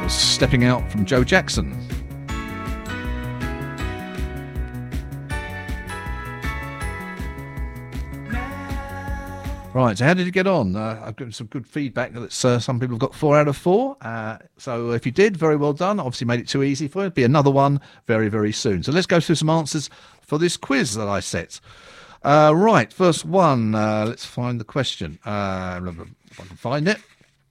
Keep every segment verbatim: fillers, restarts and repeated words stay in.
was Stepping Out from Joe Jackson. Right, so how did you get on? Uh, I've given some good feedback that uh, some people have got four out of four. Uh, so if you did, very well done. Obviously made it too easy for you. It'll be another one very, very soon. So let's go through some answers for this quiz that I set. Uh, right, first one. Uh, let's find the question. Uh, if I can find it.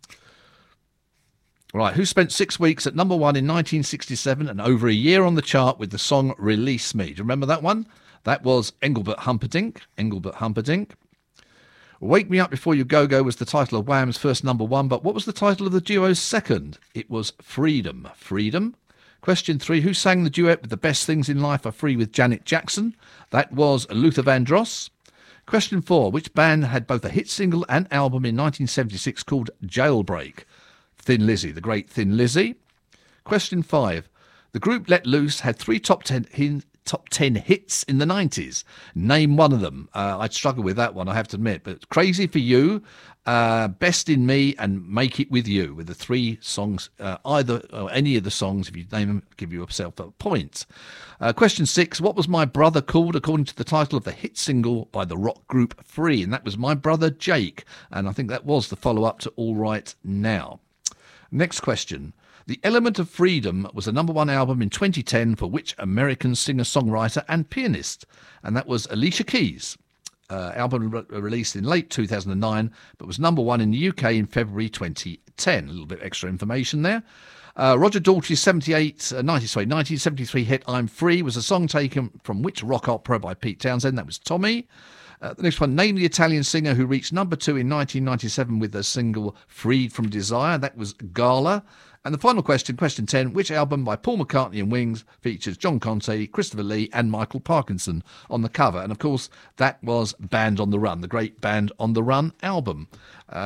Right, who spent six weeks at number one in nineteen sixty-seven and over a year on the chart with the song Release Me? Do you remember that one? That was Engelbert Humperdinck. Engelbert Humperdinck. Wake Me Up Before You Go Go was the title of Wham's first number one, but what was the title of the duo's second? It was Freedom. Freedom. Question three, who sang the duet with The Best Things in Life Are Free with Janet Jackson? That was Luther Vandross. Question four, which band had both a hit single and album in nineteen seventy-six called Jailbreak? Thin Lizzy, the great Thin Lizzy. Question five, the group Let Loose had three top ten hin- top ten hits in the nineties. Name one of them. Uh, I'd struggle with that one, I have to admit. But Crazy for You, uh, Best in Me, and Make It With You were the three songs, uh, either or any of the songs, if you name them, give yourself a point. Uh, question six, what was My Brother called according to the title of the hit single by the rock group Free? And that was My Brother Jake. And I think that was the follow-up to All Right Now. Next question. The Element of Freedom was a number one album in twenty ten for which American singer-songwriter and pianist? And that was Alicia Keys. Uh, album re- released in late two thousand nine, but was number one in the U K in February twenty ten. A little bit extra information there. Uh, Roger Daltrey's seventy-eight, uh, ninety, sorry, nineteen seventy-three hit I'm Free was a song taken from which rock opera by Pete Townsend? That was Tommy. Uh, the next one, name the Italian singer who reached number two in nineteen ninety-seven with the single Freed from Desire. That was Gala. And the final question, question ten, which album by Paul McCartney and Wings features John Conte, Christopher Lee and Michael Parkinson on the cover? And of course, that was Band on the Run, the great Band on the Run album. Uh,